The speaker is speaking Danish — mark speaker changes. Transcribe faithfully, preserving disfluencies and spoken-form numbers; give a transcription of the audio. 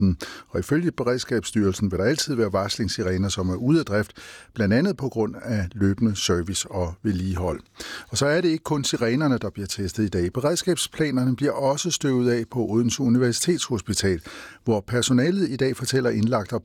Speaker 1: aften. Og ifølge Beredskabsstyrelsen vil der altid være varslingssirener, som er ude af drift, blandt andet på grund af løbende service og vedligehold. Og så er det ikke kun sirenerne, der bliver testet i dag. Beredskabsplanerne bliver også støvet af på Odense Universitetshospital, hvor personalet i dag fortæller indlagt